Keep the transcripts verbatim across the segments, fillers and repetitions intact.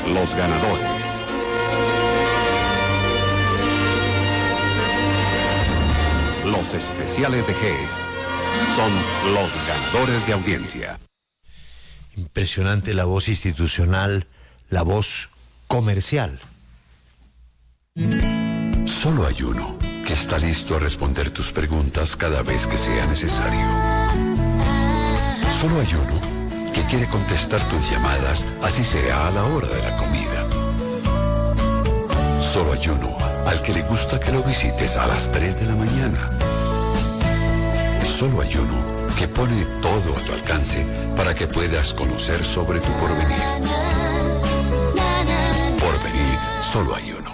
los ganadores. Los especiales de G E S son los ganadores de audiencia. Impresionante la voz institucional, la voz comercial. Solo hay uno que está listo a responder tus preguntas cada vez que sea necesario. Solo hay uno que quiere contestar tus llamadas, así sea a la hora de la comida. Solo hay uno al que le gusta que lo visites a las tres de la mañana. Solo hay uno que pone todo a tu alcance para que puedas conocer sobre tu porvenir. Porvenir, solo hay uno.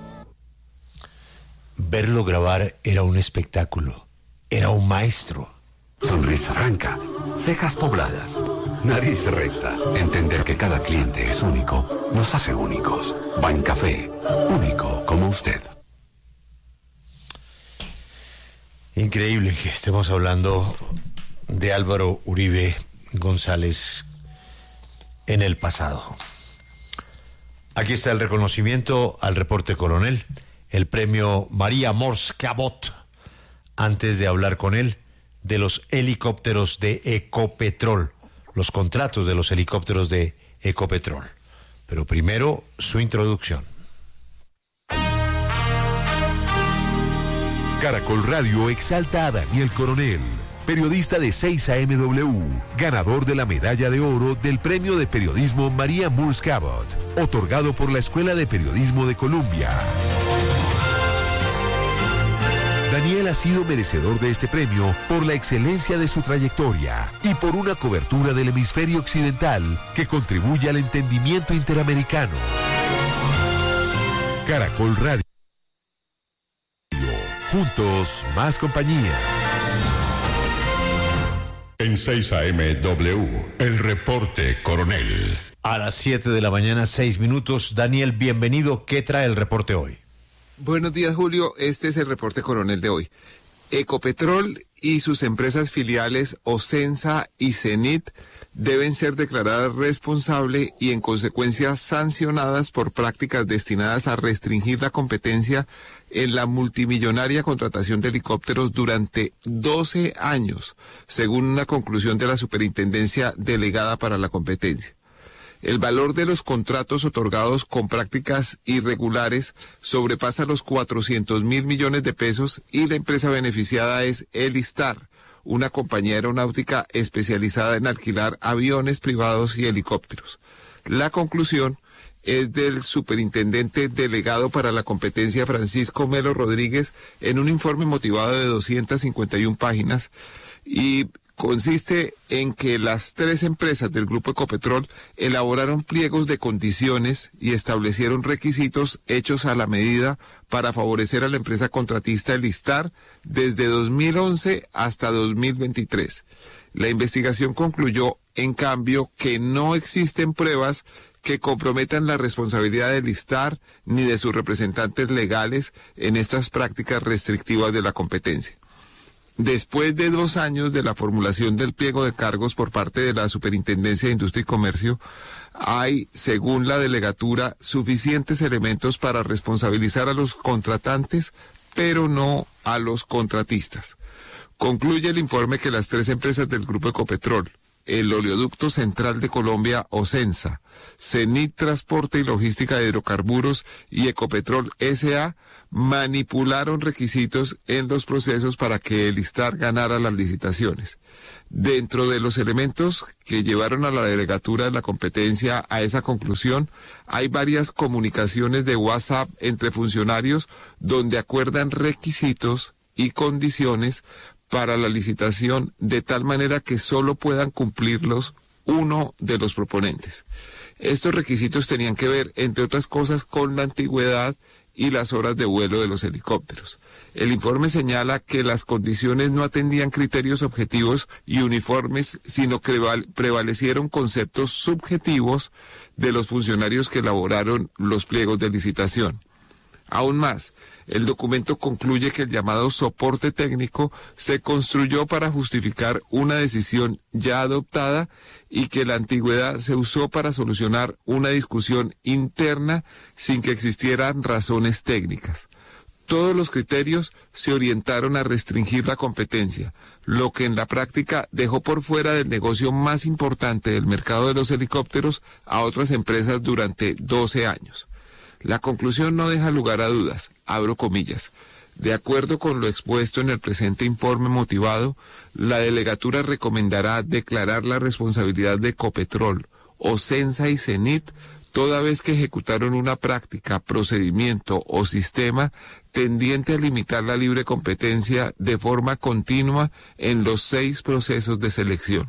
Verlo grabar era un espectáculo, era un maestro. Sonrisa franca, cejas pobladas, nariz recta. Entender que cada cliente es único nos hace únicos. Buen Café, único como usted. Increíble que estemos hablando de Álvaro Uribe González en el pasado. Aquí está el reconocimiento al reporte coronel, el premio María Mors Cabot. Antes de hablar con él de los helicópteros de Ecopetrol, los contratos de los helicópteros de Ecopetrol. Pero primero, su introducción. Caracol Radio exalta a Daniel Coronel, periodista de seis A M W, ganador de la medalla de oro del Premio de Periodismo María Mors Cabot, otorgado por la Escuela de Periodismo de Colombia. Daniel ha sido merecedor de este premio por la excelencia de su trayectoria y por una cobertura del hemisferio occidental que contribuye al entendimiento interamericano. Caracol Radio. Juntos, más compañía. En seis A M W, el reporte coronel. A las siete de la mañana, seis minutos. Daniel, bienvenido. ¿Qué trae el reporte hoy? Buenos días, Julio. Este es el reporte coronel de hoy. Ecopetrol y sus empresas filiales Ocensa y Cenit deben ser declaradas responsables y en consecuencia sancionadas por prácticas destinadas a restringir la competencia en la multimillonaria contratación de helicópteros durante doce años, según una conclusión de la Superintendencia Delegada para la Competencia. El valor de los contratos otorgados con prácticas irregulares sobrepasa los cuatrocientos mil millones de pesos y la empresa beneficiada es Elistar, una compañía aeronáutica especializada en alquilar aviones privados y helicópteros. La conclusión es del superintendente delegado para la competencia Francisco Melo Rodríguez en un informe motivado de doscientas cincuenta y una páginas y consiste en que las tres empresas del Grupo Ecopetrol elaboraron pliegos de condiciones y establecieron requisitos hechos a la medida para favorecer a la empresa contratista Elistar desde dos mil once hasta dos mil veintitrés. La investigación concluyó, en cambio, que no existen pruebas que comprometan la responsabilidad de Elistar ni de sus representantes legales en estas prácticas restrictivas de la competencia. Después de dos años de la formulación del pliego de cargos por parte de la Superintendencia de Industria y Comercio, hay, según la delegatura, suficientes elementos para responsabilizar a los contratantes, pero no a los contratistas. Concluye el informe que las tres empresas del Grupo Ecopetrol, el Oleoducto Central de Colombia, Ocensa, Cenit Transporte y Logística de Hidrocarburos y Ecopetrol S A manipularon requisitos en los procesos para que Elistar ganara las licitaciones. Dentro de los elementos que llevaron a la delegatura de la competencia a esa conclusión, hay varias comunicaciones de WhatsApp entre funcionarios donde acuerdan requisitos y condiciones para la licitación de tal manera que solo puedan cumplirlos uno de los proponentes. Estos requisitos tenían que ver, entre otras cosas, con la antigüedad y las horas de vuelo de los helicópteros. El informe señala que las condiciones no atendían criterios objetivos y uniformes, sino que prevalecieron conceptos subjetivos de los funcionarios que elaboraron los pliegos de licitación. Aún más, El documento concluye que el llamado soporte técnico se construyó para justificar una decisión ya adoptada y que la antigüedad se usó para solucionar una discusión interna sin que existieran razones técnicas. Todos los criterios se orientaron a restringir la competencia, lo que en la práctica dejó por fuera del negocio más importante del mercado de los helicópteros a otras empresas durante doce años. La conclusión no deja lugar a dudas, abro comillas. De acuerdo con lo expuesto en el presente informe motivado, la delegatura recomendará declarar la responsabilidad de Ecopetrol, Ocensa y Cenit toda vez que ejecutaron una práctica, procedimiento o sistema tendiente a limitar la libre competencia de forma continua en los seis procesos de selección.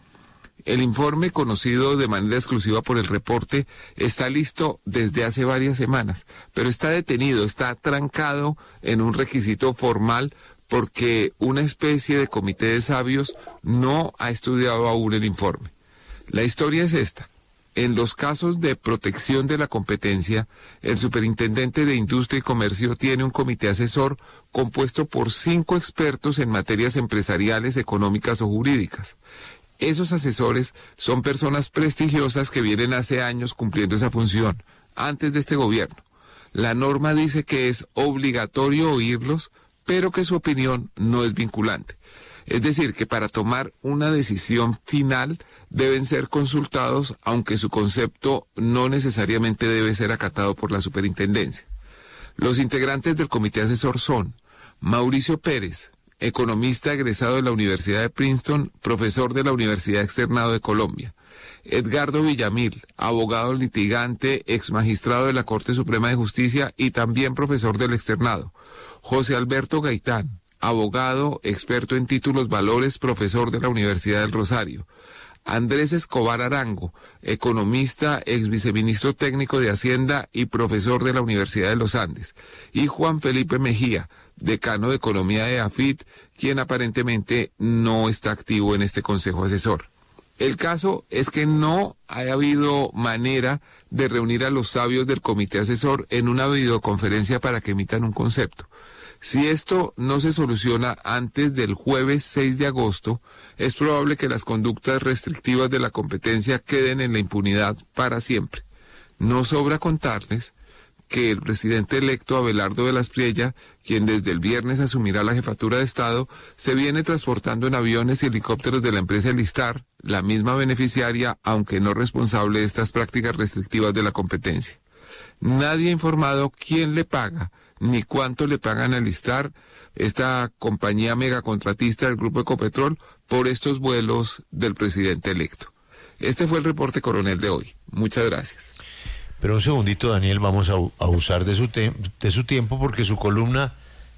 El informe, conocido de manera exclusiva por el reporte, está listo desde hace varias semanas, pero está detenido, está trancado en un requisito formal porque una especie de comité de sabios no ha estudiado aún el informe. La historia es esta. En los casos de protección de la competencia, el superintendente de Industria y Comercio tiene un comité asesor compuesto por cinco expertos en materias empresariales, económicas o jurídicas. Esos asesores son personas prestigiosas que vienen hace años cumpliendo esa función, antes de este gobierno. La norma dice que es obligatorio oírlos, pero que su opinión no es vinculante. Es decir, que para tomar una decisión final deben ser consultados, aunque su concepto no necesariamente debe ser acatado por la superintendencia. Los integrantes del comité asesor son Mauricio Pérez, economista egresado de la Universidad de Princeton, profesor de la Universidad Externado de Colombia; Edgardo Villamil, abogado litigante, ex magistrado de la Corte Suprema de Justicia y también profesor del Externado; José Alberto Gaitán, abogado, experto en títulos valores, profesor de la Universidad del Rosario; Andrés Escobar Arango, economista, ex viceministro técnico de Hacienda y profesor de la Universidad de los Andes; y Juan Felipe Mejía, decano de Economía de AFIT, quien aparentemente no está activo en este consejo asesor. El caso es que no ha habido manera de reunir a los sabios del comité asesor en una videoconferencia para que emitan un concepto. Si esto no se soluciona antes del jueves seis de agosto, es probable que las conductas restrictivas de la competencia queden en la impunidad para siempre. No sobra contarles que el presidente electo Abelardo de las Priella, quien desde el viernes asumirá la jefatura de Estado, se viene transportando en aviones y helicópteros de la empresa Elistar, la misma beneficiaria, aunque no responsable de estas prácticas restrictivas de la competencia. Nadie ha informado quién le paga ni cuánto le pagan a Elistar, esta compañía megacontratista del Grupo Ecopetrol, por estos vuelos del presidente electo. Este fue el reporte coronel de hoy. Muchas gracias. Pero un segundito, Daniel, vamos a, a usar de su, te, de su tiempo porque su columna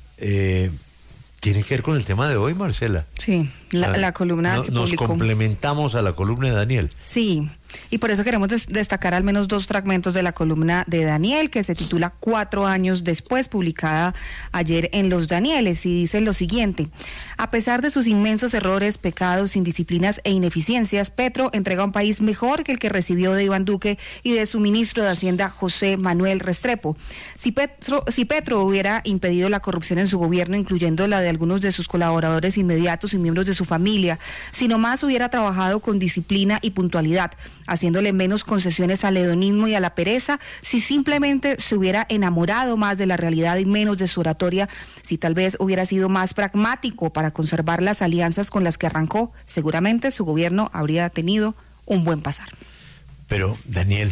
eh, tiene que ver con el tema de hoy, Marcela. Sí, la, o sea, la columna no, que nos publicó. Complementamos a la columna de Daniel. Sí, y por eso queremos des- destacar al menos dos fragmentos de la columna de Daniel, que se titula Cuatro años después, publicada ayer en Los Danieles, y dice lo siguiente: a pesar de sus inmensos errores, pecados, indisciplinas e ineficiencias, Petro entrega un país mejor que el que recibió de Iván Duque y de su ministro de Hacienda, José Manuel Restrepo. Si Petro, si Petro hubiera impedido la corrupción en su gobierno, incluyendo la de algunos de sus colaboradores inmediatos y miembros de su familia, si nomás hubiera trabajado con disciplina y puntualidad, haciéndole menos concesiones al hedonismo y a la pereza, si simplemente se hubiera enamorado más de la realidad y menos de su oratoria, si tal vez hubiera sido más pragmático para conservar las alianzas con las que arrancó, seguramente su gobierno habría tenido un buen pasar. Pero, Daniel,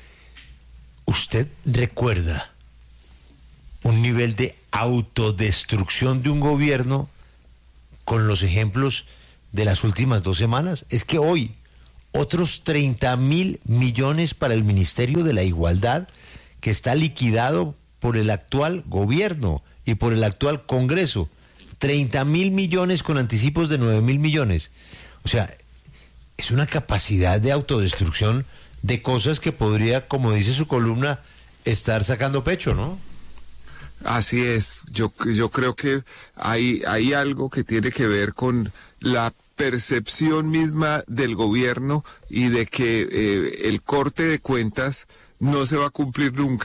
¿usted recuerda un nivel de autodestrucción de un gobierno con los ejemplos de las últimas dos semanas? Es que hoy otros treinta mil millones para el Ministerio de la Igualdad, que está liquidado por el actual gobierno y por el actual Congreso. treinta mil millones con anticipos de nueve mil millones. O sea, es una capacidad de autodestrucción de cosas que podría, como dice su columna, estar sacando pecho, ¿no? Así es. Yo, yo creo que hay, hay algo que tiene que ver con la percepción misma del gobierno y de que eh, el corte de cuentas no se va a cumplir nunca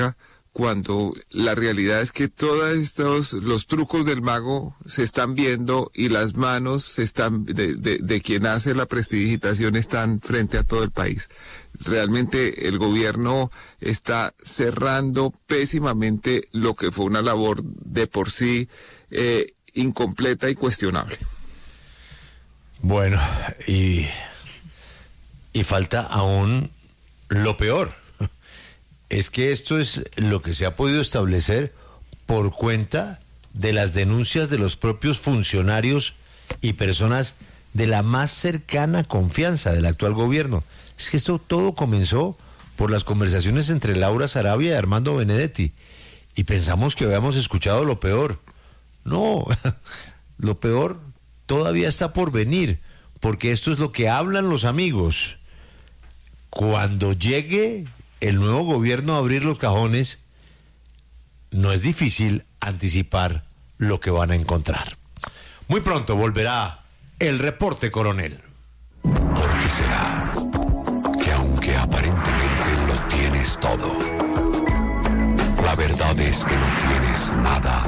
cuando la realidad es que todos estos, los trucos del mago se están viendo y las manos se están de, de, de quien hace la prestidigitación están frente a todo el país. Realmente el gobierno está cerrando pésimamente lo que fue una labor de por sí eh, incompleta y cuestionable. Bueno, y, y falta aún lo peor. Es que esto es lo que se ha podido establecer por cuenta de las denuncias de los propios funcionarios y personas de la más cercana confianza del actual gobierno. Es que esto todo comenzó por las conversaciones entre Laura Sarabia y Armando Benedetti. Y pensamos que habíamos escuchado lo peor. No, lo peor todavía está por venir, porque esto es lo que hablan los amigos. Cuando llegue el nuevo gobierno a abrir los cajones, no es difícil anticipar lo que van a encontrar. Muy pronto volverá el reporte, coronel. ¿Por qué será que aunque aparentemente lo tienes todo, la verdad es que no tienes nada?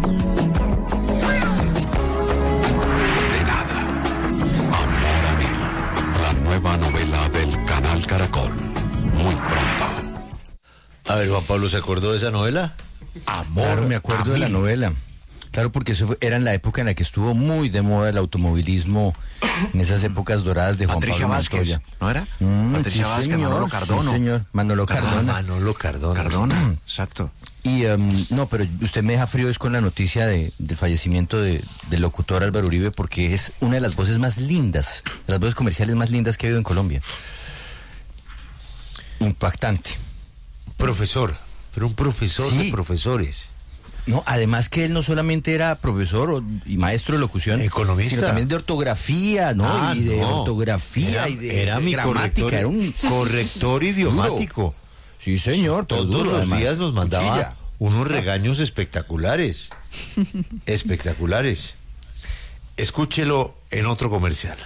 De nada. Amor a Mil, la nueva novela del Canal Caracol. Muy pronto. A ver, Juan Pablo, ¿se acordó de esa novela? Amor, claro, me acuerdo de la novela. Claro, porque eso fue, era en la época en la que estuvo muy de moda el automovilismo, en esas épocas doradas de Juan Patricia Pablo Vázquez, Montoya. ¿no era? Mm, Patricia sí, Vázquez, señor, Manolo Cardona. Sí, señor, Manolo Cardona. Ah, Manolo Cardona. Cardona, exacto. Y um, no, pero usted me deja frío es con la noticia de, del fallecimiento de, del locutor Álvaro Uribe, porque es una de las voces más lindas, de las voces comerciales más lindas que ha habido en Colombia. Impactante. Profesor, pero un profesor Sí. de profesores. No, además que él no solamente era profesor o- y maestro de locución, Economista. sino también de ortografía, ¿no? Ah, y de no. ortografía Era, y de, era de mi gramática, corrector, era un corrector idiomático. Sí, señor, pero Todos duro, los además. días nos mandaba Cuchilla. unos regaños espectaculares. Espectaculares. Escúchelo en otro comercial.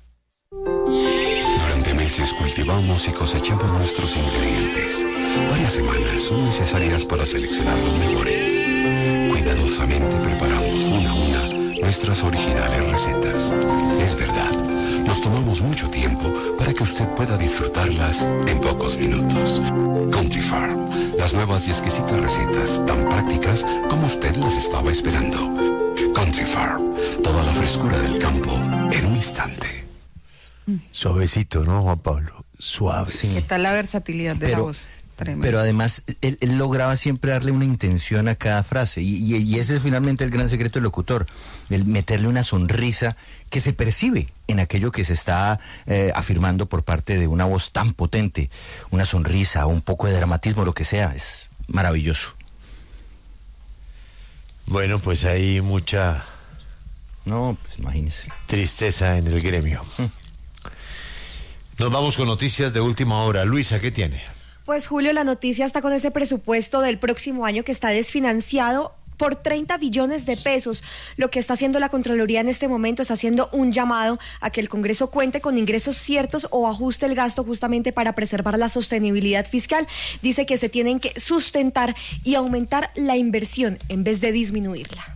Durante meses cultivamos y cosechamos nuestros ingredientes. Varias semanas son necesarias para seleccionar los mejores. Cuidadosamente preparamos una a una nuestras originales recetas. Es verdad, nos tomamos mucho tiempo para que usted pueda disfrutarlas en pocos minutos. Country Farm, las nuevas y exquisitas recetas tan prácticas como usted las estaba esperando. Country Farm, toda la frescura del campo en un instante. Suavecito, ¿no, Juan Pablo? Suave. Sí. ¿Qué tal la versatilidad de la Pero, voz? Tremendo. pero además, él, él lograba siempre darle una intención a cada frase. Y, y, y ese es finalmente el gran secreto del locutor, el meterle una sonrisa que se percibe en aquello que se está eh, afirmando por parte de una voz tan potente. Una sonrisa, un poco de dramatismo, lo que sea. Es maravilloso. Bueno, pues hay mucha No, pues imagínese. tristeza en el gremio. Nos vamos con noticias de última hora. Luisa, ¿qué tiene? Pues Julio, la noticia está con ese presupuesto del próximo año que está desfinanciado por treinta billones de pesos. Lo que está haciendo la Contraloría en este momento está haciendo un llamado a que el Congreso cuente con ingresos ciertos o ajuste el gasto justamente para preservar la sostenibilidad fiscal. Dice que se tienen que sustentar y aumentar la inversión en vez de disminuirla.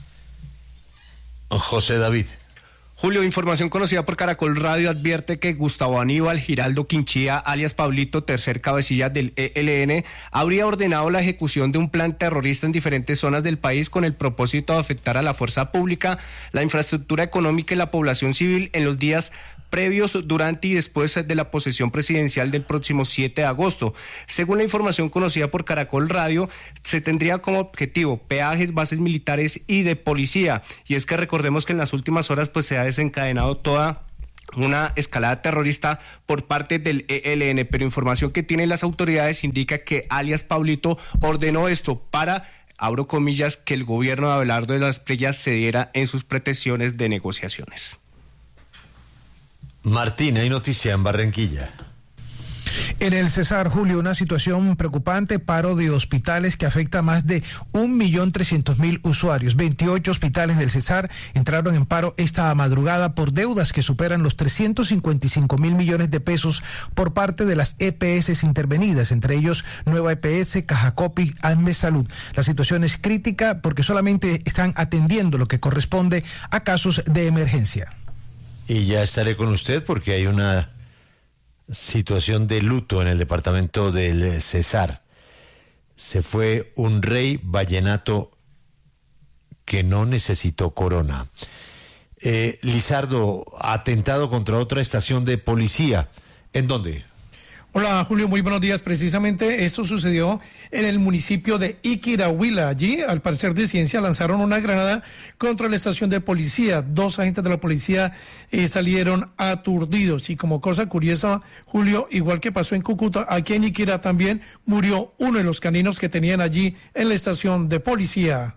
José David. Julio, información conocida por Caracol Radio advierte que Gustavo Aníbal Giraldo Quinchía, alias Pablito, tercer cabecilla del E L N, habría ordenado la ejecución de un plan terrorista en diferentes zonas del país con el propósito de afectar a la fuerza pública, la infraestructura económica y la población civil en los días previos, durante y después de la posesión presidencial del próximo siete de agosto. Según la información conocida por Caracol Radio, se tendría como objetivo peajes, bases militares y de policía. Y es que recordemos que en las últimas horas pues se ha desencadenado toda una escalada terrorista por parte del E L N, pero información que tienen las autoridades indica que alias Pablito ordenó esto para, abro comillas, que el gobierno de Abelardo de las Playas cediera en sus pretensiones de negociaciones. Martín, hay noticia en Barranquilla. En el Cesar, Julio, una situación preocupante, paro de hospitales que afecta a más de un millón trescientos mil usuarios. veintiocho hospitales del Cesar entraron en paro esta madrugada por deudas que superan los trescientos cincuenta y cinco mil millones de pesos por parte de las E P S intervenidas, entre ellos Nueva E P S, Cajacopi, Anmes Salud. La situación es crítica porque solamente están atendiendo lo que corresponde a casos de emergencia. Y ya estaré con usted porque hay una situación de luto en el departamento del Cesar. Se fue un rey vallenato que no necesitó corona. Eh, Lizardo, atentado contra otra estación de policía. ¿En dónde? Hola Julio, muy buenos días. Precisamente esto sucedió en el municipio de Iquirahuila. Allí, al parecer de ciencia, lanzaron una granada contra la estación de policía. Dos agentes de la policía eh, salieron aturdidos. Y como cosa curiosa, Julio, igual que pasó en Cúcuta, aquí en Iquira también murió uno de los caninos que tenían allí en la estación de policía.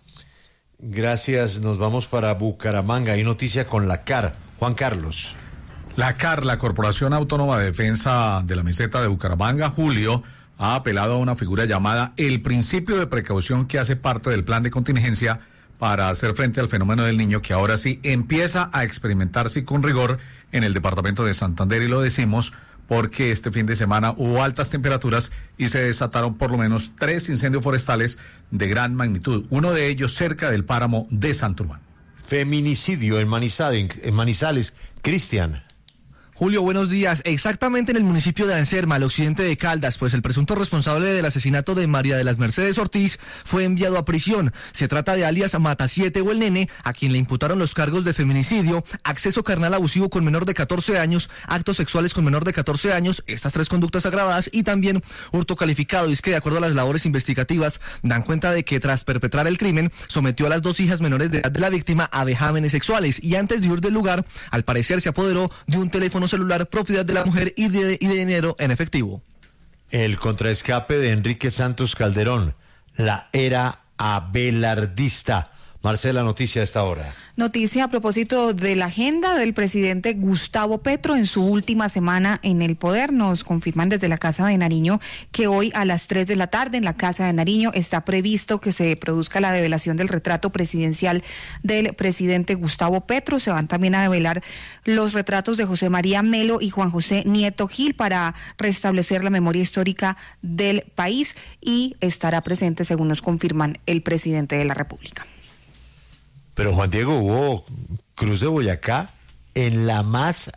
Gracias, nos vamos para Bucaramanga. Hay noticia con la C A R. Juan Carlos. La C A R, la Corporación Autónoma de Defensa de la Meseta de Bucaramanga, Julio, ha apelado a una figura llamada el principio de precaución que hace parte del plan de contingencia para hacer frente al fenómeno del niño que ahora sí empieza a experimentarse con rigor en el departamento de Santander, y lo decimos porque este fin de semana hubo altas temperaturas y se desataron por lo menos tres incendios forestales de gran magnitud, uno de ellos cerca del páramo de Santurbán. Feminicidio en Manizales, en Manizales. Cristian. Julio, buenos días. Exactamente en el municipio de Anserma, al occidente de Caldas, pues el presunto responsable del asesinato de María de las Mercedes Ortiz fue enviado a prisión. Se trata de alias Mata siete o el Nene, a quien le imputaron los cargos de feminicidio, acceso carnal abusivo con menor de catorce años, actos sexuales con menor de catorce años, estas tres conductas agravadas, y también hurto calificado. Y es que de acuerdo a las labores investigativas, dan cuenta de que tras perpetrar el crimen, sometió a las dos hijas menores de edad de la víctima a vejámenes sexuales, y antes de huir del lugar, al parecer se apoderó de un teléfono celular propiedad de la mujer y de, y de dinero en efectivo. El contraescape de Enrique Santos Calderón, la era abelardista. Marcela, noticia a esta hora. Noticia a propósito de la agenda del presidente Gustavo Petro en su última semana en el poder. Nos confirman desde la Casa de Nariño que hoy a las tres de la tarde en la Casa de Nariño está previsto que se produzca la develación del retrato presidencial del presidente Gustavo Petro. Se van también a develar los retratos de José María Melo y Juan José Nieto Gil para restablecer la memoria histórica del país, y estará presente, según nos confirman, el presidente de la República. Pero Juan Diego, hubo Cruz de Boyacá en la más,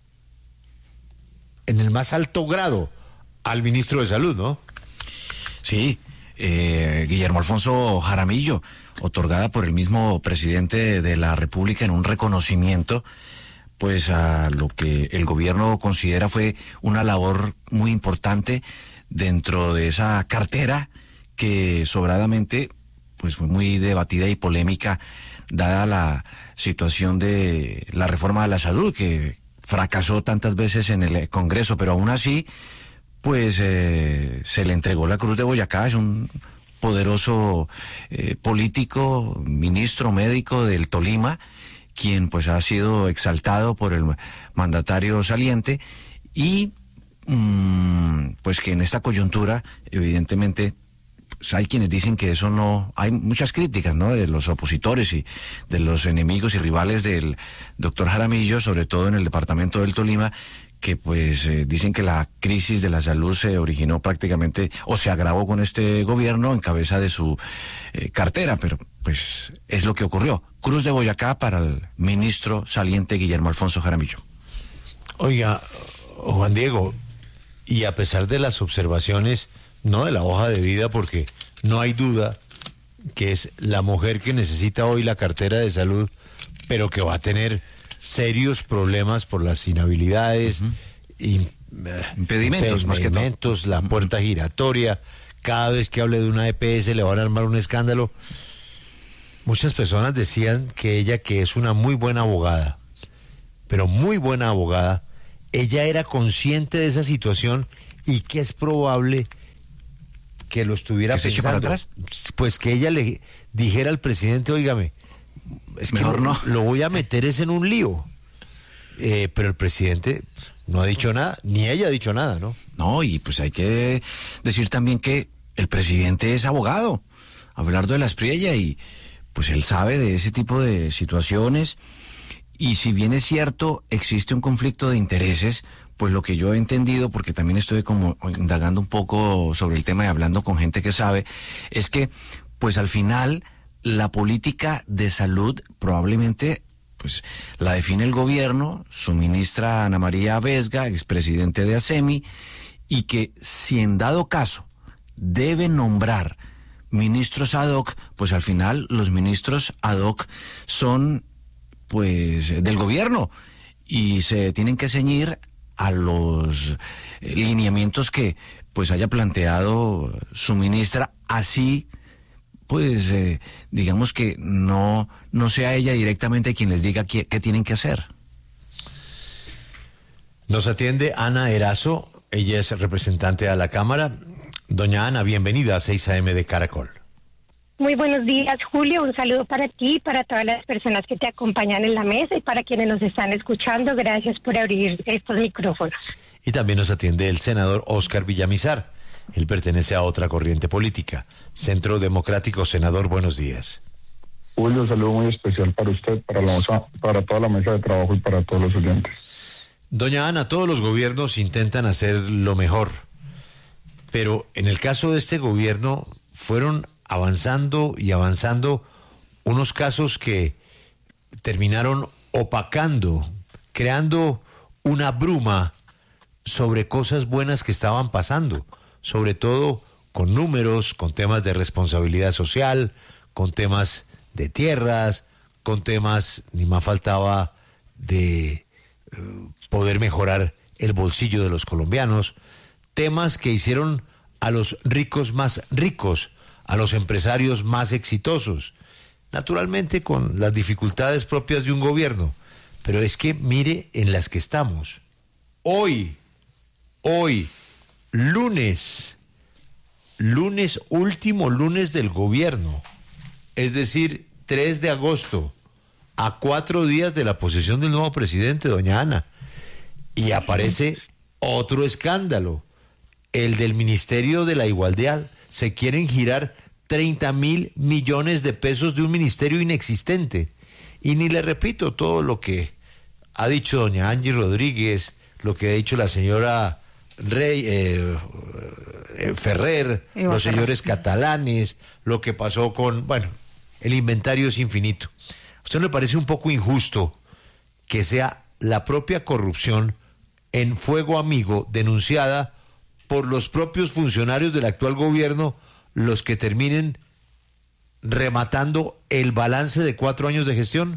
en el más alto grado al ministro de Salud, ¿no? Sí, eh, Guillermo Alfonso Jaramillo, otorgada por el mismo presidente de la República en un reconocimiento, pues a lo que el gobierno considera fue una labor muy importante dentro de esa cartera que sobradamente pues fue muy debatida y polémica, dada la situación de la reforma de la salud, que fracasó tantas veces en el Congreso, pero aún así, pues eh, se le entregó la Cruz de Boyacá. Es un poderoso eh, político, ministro médico del Tolima, quien pues ha sido exaltado por el mandatario saliente, y mmm, pues que en esta coyuntura, evidentemente, hay quienes dicen que eso no, hay muchas críticas, ¿no?, de los opositores y de los enemigos y rivales del doctor Jaramillo, sobre todo en el departamento del Tolima, que pues eh, dicen que la crisis de la salud se originó prácticamente o se agravó con este gobierno en cabeza de su eh, cartera, pero pues es lo que ocurrió. Cruz de Boyacá para el ministro saliente Guillermo Alfonso Jaramillo. Oiga, Juan Diego, y a pesar de las observaciones, no de la hoja de vida, porque no hay duda que es la mujer que necesita hoy la cartera de salud, pero que va a tener serios problemas por las inhabilidades, uh-huh. y, uh, impedimentos, más que todo. Impedimentos, la puerta giratoria, cada vez que hable de una E P S le van a armar un escándalo. Muchas personas decían que ella, que es una muy buena abogada, pero muy buena abogada, ella era consciente de esa situación y que es probable que lo estuviera ¿Que se pensando. eche para atrás? Pues que ella le dijera al presidente, óigame, es que Mejor no. lo voy a meter es en un lío. Eh, pero el presidente no ha dicho nada, ni ella ha dicho nada, ¿no? No, y pues hay que decir también que el presidente es abogado, Abelardo de la Espriella, y pues él sabe de ese tipo de situaciones, y si bien es cierto, existe un conflicto de intereses, pues lo que yo he entendido, porque también estoy como indagando un poco sobre el tema y hablando con gente que sabe, es que pues al final la política de salud probablemente pues la define el gobierno, su ministra Ana María Vesga, expresidente de ASEMI, y que si en dado caso debe nombrar ministros ad hoc, pues al final los ministros ad hoc son pues del gobierno y se tienen que ceñir a los eh, lineamientos que pues haya planteado su ministra, así pues eh, digamos que no no sea ella directamente quien les diga qué, qué tienen que hacer. Nos atiende Ana Erazo, ella es representante a la Cámara. Doña Ana, bienvenida a seis A M de Caracol. Muy buenos días, Julio. Un saludo para ti, para todas las personas que te acompañan en la mesa y para quienes nos están escuchando. Gracias por abrir estos micrófonos. Y también nos atiende el senador Óscar Villamizar. Él pertenece a otra corriente política. Centro Democrático. Senador, buenos días. Julio, un saludo muy especial para usted, para la mesa, para toda la mesa de trabajo y para todos los oyentes. Doña Ana, todos los gobiernos intentan hacer lo mejor, pero en el caso de este gobierno fueron avanzando y avanzando unos casos que terminaron opacando, creando una bruma sobre cosas buenas que estaban pasando, sobre todo con números, con temas de responsabilidad social, con temas de tierras, con temas, ni más faltaba, de uh, poder mejorar el bolsillo de los colombianos, temas que hicieron a los ricos más ricos, a los empresarios más exitosos, naturalmente con las dificultades propias de un gobierno, pero es que mire en las que estamos. Hoy, hoy, lunes, lunes, último lunes del gobierno, es decir, tres de agosto, a cuatro días de la posesión del nuevo presidente, doña Ana, y aparece otro escándalo, el del Ministerio de la Igualdad. Se quieren girar treinta mil millones de pesos de un ministerio inexistente. Y ni le repito todo lo que ha dicho doña Angie Rodríguez, lo que ha dicho la señora Rey, eh, eh, Ferrer, Eva los señores Ferrer. Catalanes, lo que pasó con, bueno, el inventario es infinito. ¿A usted no le parece un poco injusto que sea la propia corrupción en Fuego Amigo denunciada por los propios funcionarios del actual gobierno los que terminen rematando el balance de cuatro años de gestión?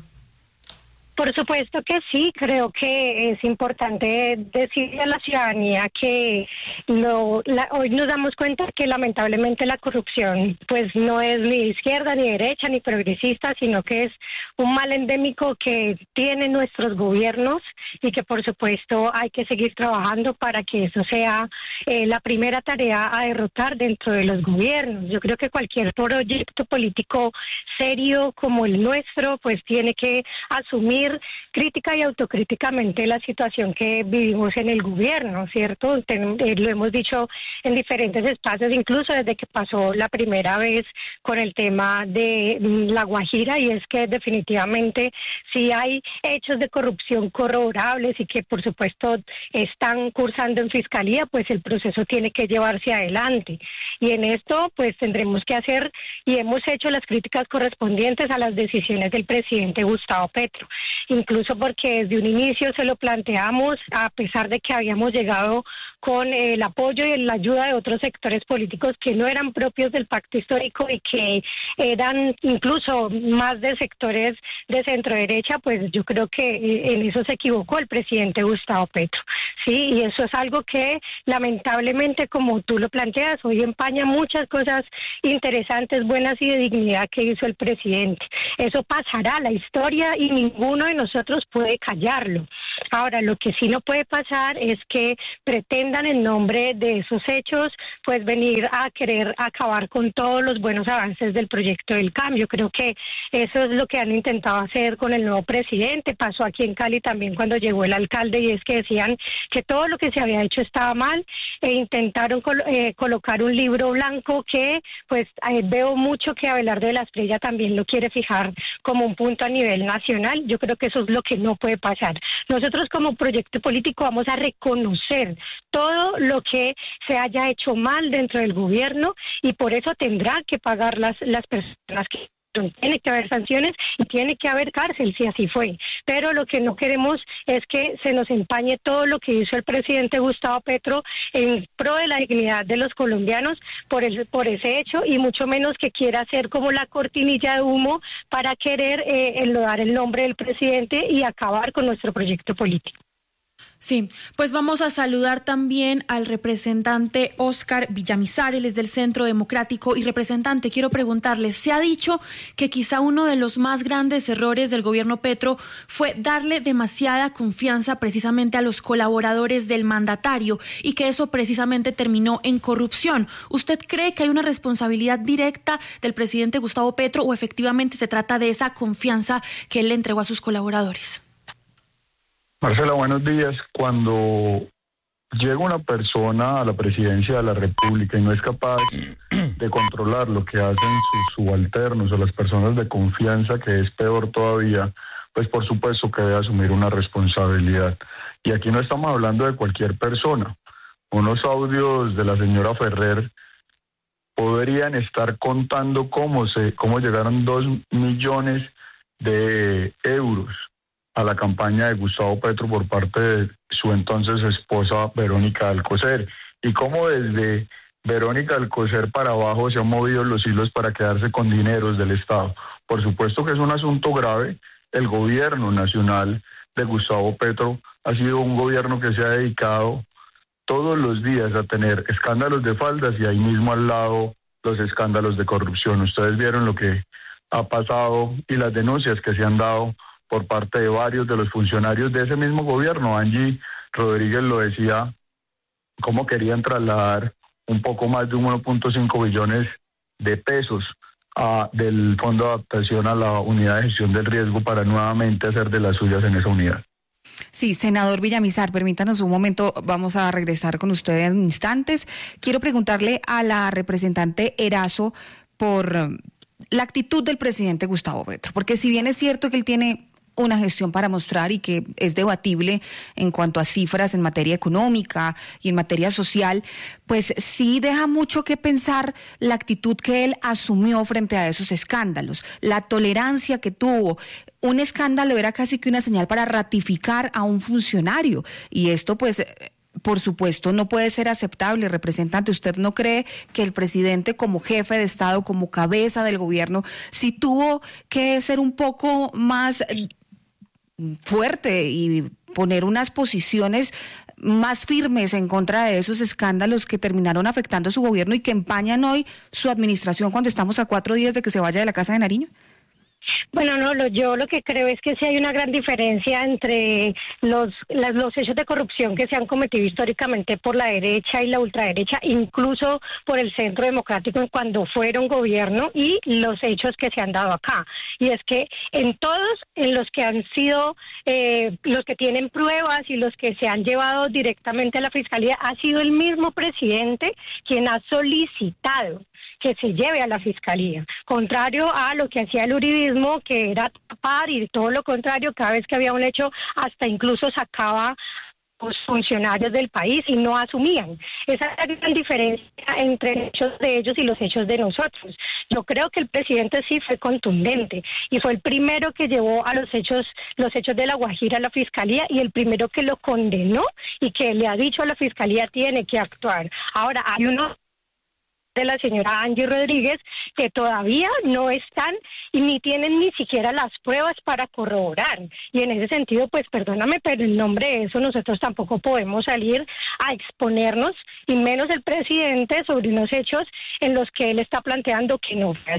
Por supuesto que sí, creo que es importante decirle a la ciudadanía que lo, la, hoy nos damos cuenta que lamentablemente la corrupción pues no es ni de izquierda, ni derecha, ni progresista, sino que es un mal endémico que tienen nuestros gobiernos y que por supuesto hay que seguir trabajando para que eso sea eh, la primera tarea a derrotar dentro de los gobiernos. Yo creo que cualquier proyecto político serio como el nuestro pues tiene que asumir crítica y autocríticamente la situación que vivimos en el gobierno, ¿cierto? Ten, eh, lo hemos dicho en diferentes espacios, incluso desde que pasó la primera vez con el tema de mm, La Guajira, y es que definitivamente si hay hechos de corrupción corroborables y que por supuesto están cursando en fiscalía, pues el proceso tiene que llevarse adelante. Y en esto pues tendremos que hacer, y hemos hecho las críticas correspondientes a las decisiones del presidente Gustavo Petro. Incluso porque desde un inicio se lo planteamos, a pesar de que habíamos llegado con el apoyo y la ayuda de otros sectores políticos que no eran propios del pacto histórico y que eran incluso más de sectores de centro derecha, pues yo creo que en eso se equivocó el presidente Gustavo Petro, sí, y eso es algo que lamentablemente, como tú lo planteas, hoy empaña muchas cosas interesantes, buenas y de dignidad que hizo el presidente. Eso pasará a la historia y ninguno de nosotros puede callarlo. Ahora, lo que sí no puede pasar es que pretendan en nombre de esos hechos pues venir a querer acabar con todos los buenos avances del proyecto del cambio. Creo que eso es lo que han intentado hacer con el nuevo presidente. Pasó aquí en Cali también cuando llegó el alcalde, y es que decían que todo lo que se había hecho estaba mal, e intentaron col- eh, colocar un libro blanco que pues eh, veo mucho que Abelardo de la Espriella también lo quiere fijar como un punto a nivel nacional. Yo creo que eso es lo que no puede pasar. Nosotros como proyecto político vamos a reconocer todo lo que se haya hecho mal dentro del gobierno, y por eso tendrá que pagar las, las personas que... Tiene que haber sanciones y tiene que haber cárcel, si así fue. Pero lo que no queremos es que se nos empañe todo lo que hizo el presidente Gustavo Petro en pro de la dignidad de los colombianos por, el, por ese hecho, y mucho menos que quiera hacer como la cortinilla de humo para querer eh, enlodar el nombre del presidente y acabar con nuestro proyecto político. Sí, pues vamos a saludar también al representante Óscar Villamizar, él es del Centro Democrático. Y representante, quiero preguntarle, se ha dicho que quizá uno de los más grandes errores del gobierno Petro fue darle demasiada confianza precisamente a los colaboradores del mandatario, y que eso precisamente terminó en corrupción. ¿Usted cree que hay una responsabilidad directa del presidente Gustavo Petro, o efectivamente se trata de esa confianza que él le entregó a sus colaboradores? Marcela, buenos días. Cuando llega una persona a la presidencia de la República y no es capaz de controlar lo que hacen sus subalternos o las personas de confianza, que es peor todavía, pues por supuesto que debe asumir una responsabilidad. Y aquí no estamos hablando de cualquier persona. Unos audios de la señora Ferrer podrían estar contando cómo se, cómo llegaron dos millones de euros a la campaña de Gustavo Petro por parte de su entonces esposa Verónica Alcocer, y cómo desde Verónica Alcocer para abajo se han movido los hilos para quedarse con dineros del Estado. Por supuesto que es un asunto grave. El gobierno nacional de Gustavo Petro ha sido un gobierno que se ha dedicado todos los días a tener escándalos de faldas y ahí mismo al lado los escándalos de corrupción. Ustedes vieron lo que ha pasado y las denuncias que se han dado por parte de varios de los funcionarios de ese mismo gobierno. Angie Rodríguez lo decía, cómo querían trasladar un poco más de uno punto cinco billones de pesos a, del Fondo de Adaptación a la Unidad de Gestión del Riesgo para nuevamente hacer de las suyas en esa unidad. Sí, senador Villamizar, permítanos un momento, vamos a regresar con usted en instantes. Quiero preguntarle a la representante Erazo por la actitud del presidente Gustavo Petro, porque si bien es cierto que él tiene una gestión para mostrar y que es debatible en cuanto a cifras en materia económica y en materia social, pues sí deja mucho que pensar la actitud que él asumió frente a esos escándalos, la tolerancia que tuvo. Un escándalo era casi que una señal para ratificar a un funcionario, y esto pues... por supuesto, no puede ser aceptable, representante. ¿Usted no cree que el presidente, como jefe de Estado, como cabeza del gobierno, sí tuvo que ser un poco más fuerte y poner unas posiciones más firmes en contra de esos escándalos que terminaron afectando a su gobierno y que empañan hoy su administración cuando estamos a cuatro días de que se vaya de la Casa de Nariño? Bueno, no, lo, yo lo que creo es que sí hay una gran diferencia entre los, las, los hechos de corrupción que se han cometido históricamente por la derecha y la ultraderecha, incluso por el Centro Democrático cuando fueron gobierno, y los hechos que se han dado acá. Y es que en todos, en los que han sido, eh, los que tienen pruebas y los que se han llevado directamente a la Fiscalía, ha sido el mismo presidente quien ha solicitado que se lleve a la Fiscalía, contrario a lo que hacía el uribismo, que era tapar, y todo lo contrario, cada vez que había un hecho, hasta incluso sacaba los funcionarios del país y no asumían. Esa es la gran diferencia entre los hechos de ellos y los hechos de nosotros. Yo creo que el presidente sí fue contundente y fue el primero que llevó a los hechos, los hechos de La Guajira a la Fiscalía, y el primero que lo condenó y que le ha dicho a la Fiscalía tiene que actuar. Ahora, hay uno de la señora Angie Rodríguez que todavía no están y ni tienen ni siquiera las pruebas para corroborar, y en ese sentido pues perdóname, pero en nombre de eso nosotros tampoco podemos salir a exponernos, y menos el presidente, sobre unos hechos en los que él está planteando que no fue así.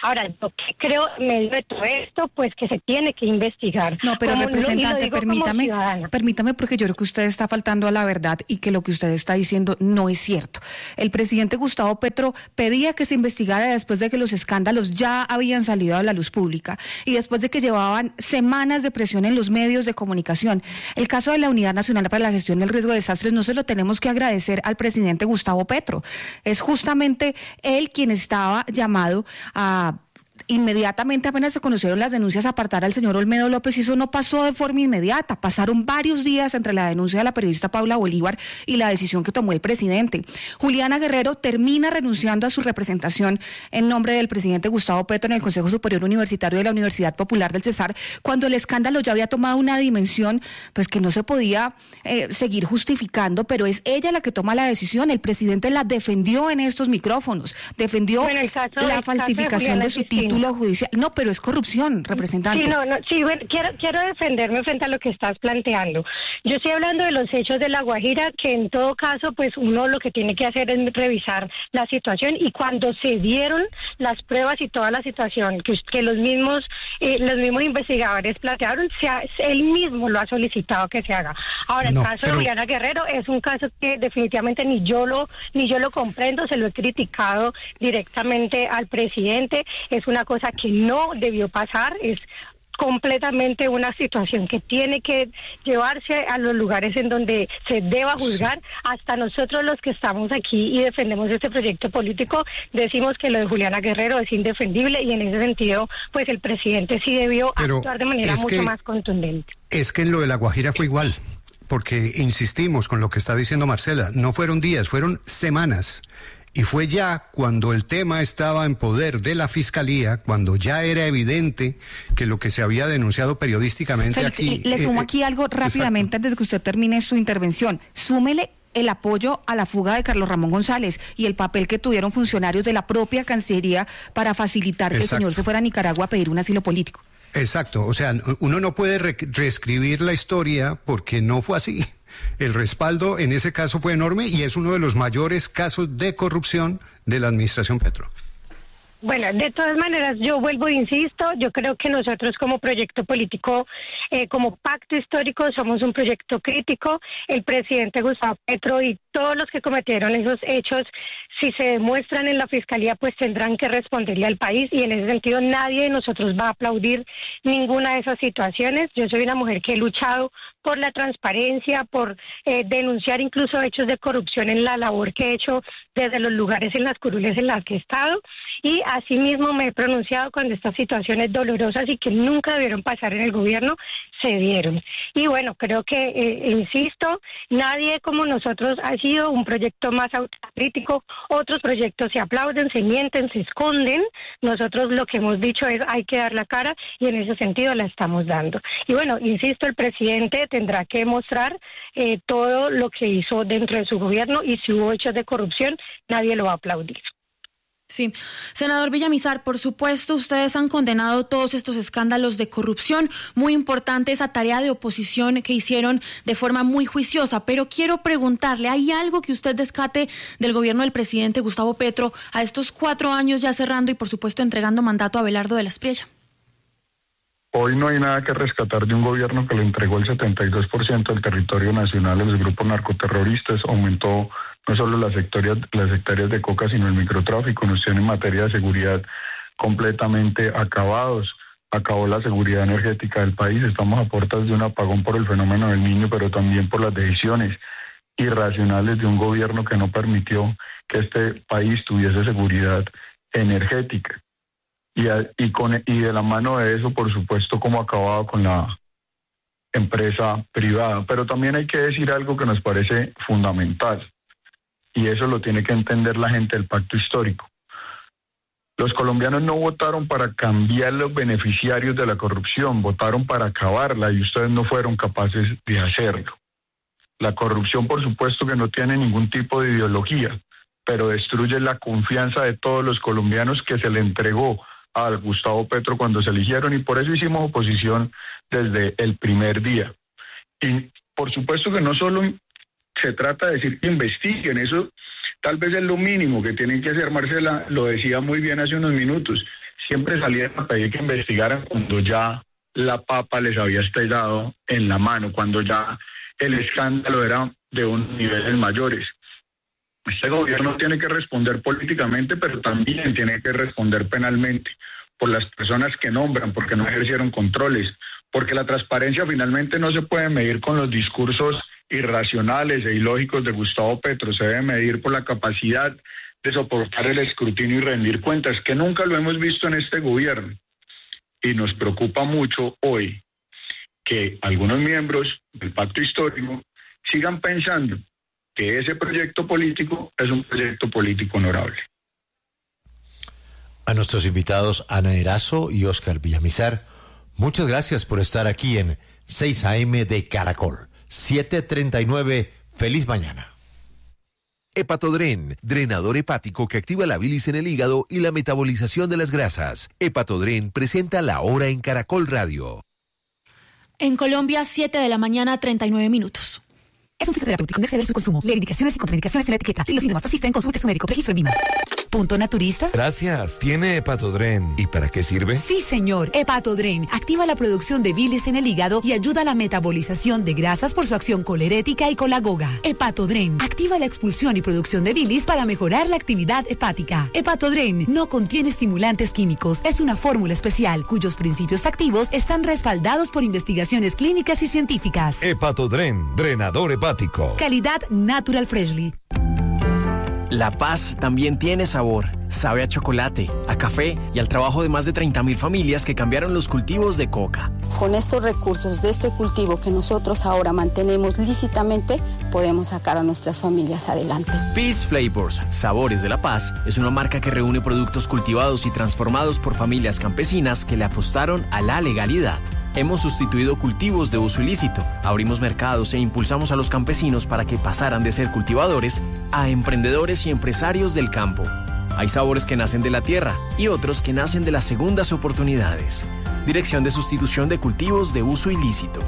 Ahora, yo que creo, en medio de todo esto, pues que se tiene que investigar. No, pero Como, representante, lo, lo permítame, permítame porque yo creo que usted está faltando a la verdad y que lo que usted está diciendo no es cierto. El presidente Gustavo Petro pedía que se investigara después de que los escándalos ya habían salido a la luz pública y después de que llevaban semanas de presión en los medios de comunicación. El caso de la Unidad Nacional para la Gestión del Riesgo de Desastres no se lo tenemos que agradecer al presidente Gustavo Petro. Es justamente él quien estaba llamado a inmediatamente, apenas se conocieron las denuncias, apartar al señor Olmedo López, y eso no pasó de forma inmediata. Pasaron varios días entre la denuncia de la periodista Paula Bolívar y la decisión que tomó el presidente. Juliana Guerrero termina renunciando a su representación en nombre del presidente Gustavo Petro en el Consejo Superior Universitario de la Universidad Popular del Cesar, cuando el escándalo ya había tomado una dimensión pues que no se podía eh, seguir justificando, pero es ella la que toma la decisión. El presidente la defendió en estos micrófonos, defendió bueno, caso, la falsificación de, de su título judicial. No, pero es corrupción, representante. Sí, no, no, sí, bueno, quiero, quiero defenderme frente a lo que estás planteando. Yo estoy hablando de los hechos de La Guajira, que en todo caso, pues uno lo que tiene que hacer es revisar la situación, y cuando se dieron las pruebas y toda la situación que, que los mismos eh, los mismos investigadores plantearon, se ha, él mismo lo ha solicitado que se haga. Ahora, no, el caso pero... de Juliana Guerrero es un caso que definitivamente ni yo lo ni yo lo comprendo, se lo he criticado directamente al presidente, es una cosa que no debió pasar, es completamente una situación que tiene que llevarse a los lugares en donde se deba juzgar. Sí. Hasta nosotros los que estamos aquí y defendemos este proyecto político decimos que lo de Juliana Guerrero es indefendible, y en ese sentido pues el presidente sí debió Pero actuar de manera mucho que, más contundente. Es que en lo de La Guajira fue igual, porque insistimos con lo que está diciendo Marcela, no fueron días, fueron semanas. Y fue ya cuando el tema estaba en poder de la Fiscalía, cuando ya era evidente que lo que se había denunciado periodísticamente Félix, aquí... Y le sumo eh, aquí algo rápidamente, exacto, antes de que usted termine su intervención. Súmele el apoyo a la fuga de Carlos Ramón González y el papel que tuvieron funcionarios de la propia Cancillería para facilitar exacto, que el señor se fuera a Nicaragua a pedir un asilo político. Exacto, o sea, uno no puede re- reescribir la historia porque no fue así. El respaldo en ese caso fue enorme y es uno de los mayores casos de corrupción de la administración Petro. Bueno, de todas maneras, yo vuelvo e insisto, yo creo que nosotros como proyecto político, eh, como pacto histórico, somos un proyecto crítico. El presidente Gustavo Petro y todos los que cometieron esos hechos, si se demuestran en la Fiscalía, pues tendrán que responderle al país, y en ese sentido nadie de nosotros va a aplaudir ninguna de esas situaciones. Yo soy una mujer que he luchado por la transparencia, por eh, denunciar incluso hechos de corrupción en la labor que he hecho desde los lugares en las curules en las que he estado, y asimismo me he pronunciado cuando estas situaciones dolorosas y que nunca debieron pasar en el gobierno se dieron. Y bueno, creo que, eh, insisto, nadie como nosotros ha sido un proyecto más autocrítico. Otros proyectos se aplauden, se mienten, se esconden. Nosotros lo que hemos dicho es hay que dar la cara, y en ese sentido la estamos dando. Y bueno, insisto, el presidente tendrá que mostrar eh, todo lo que hizo dentro de su gobierno, y si hubo hechos de corrupción, nadie lo va a aplaudir. Sí, senador Villamizar, por supuesto, ustedes han condenado todos estos escándalos de corrupción. Muy importante esa tarea de oposición que hicieron de forma muy juiciosa, pero quiero preguntarle, ¿hay algo que usted descate del gobierno del presidente Gustavo Petro a estos cuatro años ya cerrando y, por supuesto, entregando mandato a Abelardo de la Espriella? Hoy no hay nada que rescatar de un gobierno que le entregó el setenta y dos por ciento del territorio nacional a los grupos narcoterroristas, aumentó no solo las hectáreas, las hectáreas de coca, sino el microtráfico, nos tiene en materia de seguridad completamente acabados, acabó la seguridad energética del país, estamos a puertas de un apagón por el fenómeno del Niño, pero también por las decisiones irracionales de un gobierno que no permitió que este país tuviese seguridad energética. Y, a, y, con, y de la mano de eso, por supuesto, como ha acabado con la empresa privada. Pero también hay que decir algo que nos parece fundamental, y eso lo tiene que entender la gente del pacto histórico. Los colombianos no votaron para cambiar los beneficiarios de la corrupción, votaron para acabarla, y ustedes no fueron capaces de hacerlo. La corrupción, por supuesto, que no tiene ningún tipo de ideología, pero destruye la confianza de todos los colombianos que se le entregó al Gustavo Petro cuando se eligieron, y por eso hicimos oposición desde el primer día. Y por supuesto que no solo se trata de decir que investiguen, eso tal vez es lo mínimo que tienen que hacer. Marcela lo decía muy bien hace unos minutos, siempre salían a pedir que investigaran cuando ya la papa les había estallado en la mano, cuando ya el escándalo era de unos niveles mayores. Este gobierno tiene que responder políticamente, pero también tiene que responder penalmente por las personas que nombran, porque no ejercieron controles, porque la transparencia finalmente no se puede medir con los discursos irracionales e ilógicos de Gustavo Petro, se debe medir por la capacidad de soportar el escrutinio y rendir cuentas, que nunca lo hemos visto en este gobierno. Y nos preocupa mucho hoy que algunos miembros del pacto histórico sigan pensando que ese proyecto político es un proyecto político honorable. A nuestros invitados Ana Erazo y Óscar Villamizar, muchas gracias por estar aquí en seis A M de Caracol. siete treinta y nueve, feliz mañana. Hepatodren, drenador hepático que activa la bilis en el hígado y la metabolización de las grasas. Hepatodren presenta La Hora en Caracol Radio. En Colombia, siete de la mañana, treinta y nueve minutos. Es un fitoterapéutico, no exceder su consumo. Leer indicaciones y contraindicaciones en la etiqueta. Si los síntomas persisten, consulte su médico. Registro en Vima. ¿Punto naturista? Gracias. ¿Tiene Hepatodren? ¿Y para qué sirve? Sí, señor. Hepatodren activa la producción de bilis en el hígado y ayuda a la metabolización de grasas por su acción colerética y colagoga. Hepatodren activa la expulsión y producción de bilis para mejorar la actividad hepática. Hepatodren no contiene estimulantes químicos. Es una fórmula especial cuyos principios activos están respaldados por investigaciones clínicas y científicas. Hepatodren, drenador hepático. Calidad Natural Freshly. La Paz también tiene sabor. Sabe a chocolate, a café y al trabajo de más de treinta mil familias que cambiaron los cultivos de coca. Con estos recursos de este cultivo que nosotros ahora mantenemos lícitamente, podemos sacar a nuestras familias adelante. Peace Flavors, Sabores de La Paz, es una marca que reúne productos cultivados y transformados por familias campesinas que le apostaron a la legalidad. Hemos sustituido cultivos de uso ilícito, abrimos mercados e impulsamos a los campesinos para que pasaran de ser cultivadores a emprendedores y empresarios del campo. Hay sabores que nacen de la tierra y otros que nacen de las segundas oportunidades. Dirección de Sustitución de Cultivos de Uso Ilícito.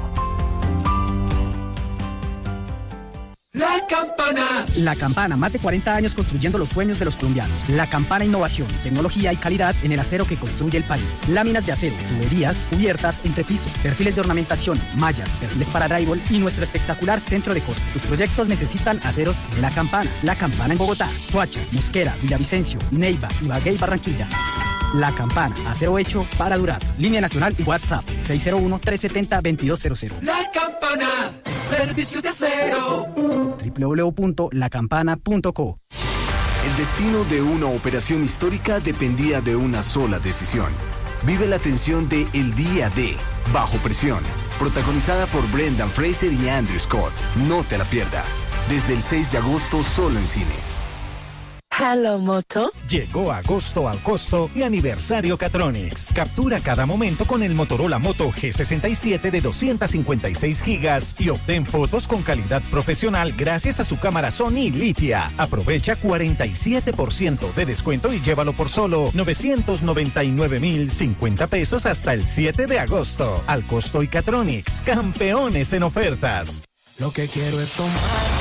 La Campana. La Campana, más de cuarenta años construyendo los sueños de los colombianos. La Campana, innovación, tecnología y calidad en el acero que construye el país. Láminas de acero, tuberías, cubiertas, entrepiso, perfiles de ornamentación, mallas, perfiles para drywall y nuestro espectacular centro de corte. Tus proyectos necesitan aceros de La Campana. La Campana en Bogotá, Soacha, Mosquera, Villavicencio, Neiva, Ibagué y Barranquilla. La Campana, acero hecho para durar. Línea nacional y WhatsApp seis cero uno, tres siete cero, dos dos cero cero. La Campana, servicio de acero. doble u doble u doble u punto la campana punto co. El destino de una operación histórica dependía de una sola decisión. Vive la tensión de El Día de Bajo Presión, protagonizada por Brendan Fraser y Andrew Scott. No te la pierdas. Desde el seis de agosto solo en cines. Hello Moto. Llegó agosto al costo y aniversario Catronics. Captura cada momento con el Motorola Moto G sesenta y siete de doscientos cincuenta y seis gigas y obtén fotos con calidad profesional gracias a su cámara Sony Litia. Aprovecha cuarenta y siete por ciento de descuento y llévalo por solo novecientos noventa y nueve mil cincuenta pesos hasta el siete de agosto. Al costo y Catronics, campeones en ofertas. Lo que quiero es tomar